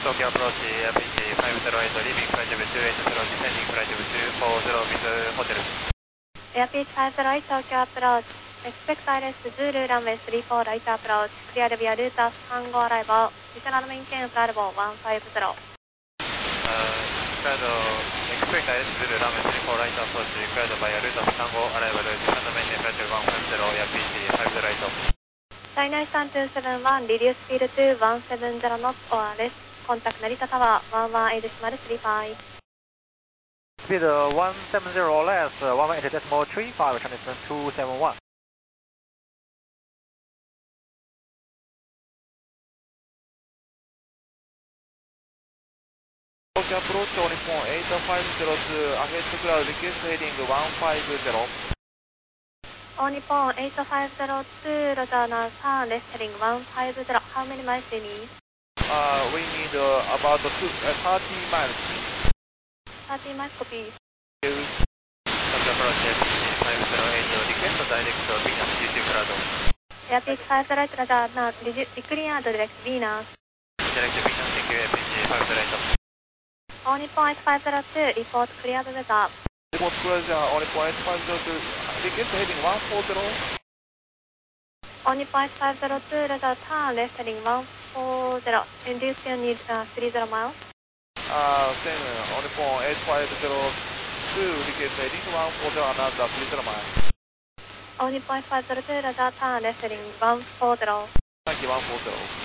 Tokyo approach, RPG 508, leaving flight level 280, descending flight level 240 with hotel. Airpeak 508 Tokyo approach. Expect ILS Zulu runway 34 right approach. Clear via route of Tango arrival. Additional maintain flight level 150. Expect ILS Zulu runway 34 right approach. Cleared via route of Tango arrival. Additional maintain flight level 150. Airpeak 508. China 3271, reduce speed to 170 knots or less. Contact Narita Tower 118.35. Speed 170 less, 118.35, transmission 271. Tokyo approach, Nippon 8502, ahead to cloud, request heading 150. Nippon 8502, Roger now turn left heading 150. How many miles do you need? We need about 30 miles. 30 miles, copy. Tokyo approach, RPG 508, request direct Venus CC cloud. Airpeak 508, Roger now declare direct Venus. Direct Venus, thank you, RPG 508. Nippon 8502, report cleared weather. Report cleared, Nippon 8502, request heading 140. Nippon 8502, Roger turn left heading 140. And do you still need 30 miles? Then Nippon 8502, request heading 140, another 30 miles. Nippon 8502, Roger turn left heading 140. Thank you, 140.